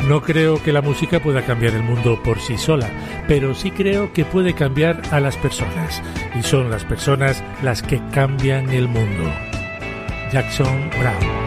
No creo que la música pueda cambiar el mundo por sí sola, pero sí creo que puede cambiar a las personas, y son las personas las que cambian el mundo. Jackson Browne.